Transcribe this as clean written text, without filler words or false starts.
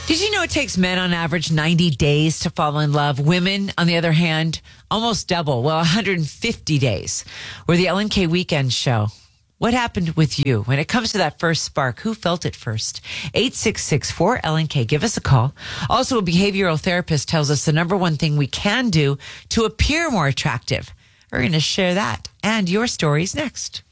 Did you know it takes men on average 90 days to fall in love? Women, on the other hand, almost double. Well, 150 days. We're the Ellen K Weekend Show. What happened with you when it comes to that first spark? Who felt it first? 866-4LNK. Give us a call. Also, a behavioral therapist tells us the number one thing we can do to appear more attractive. We're going to share that and your stories next.